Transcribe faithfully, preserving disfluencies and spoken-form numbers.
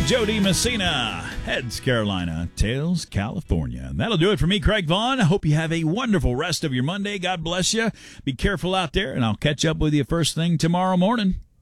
Jo Dee Messina, Heads Carolina, Tails California. That'll do it for me, Craig Vaughn. I hope you have a wonderful rest of your Monday. God bless you. Be careful out there, and I'll catch up with you first thing tomorrow morning.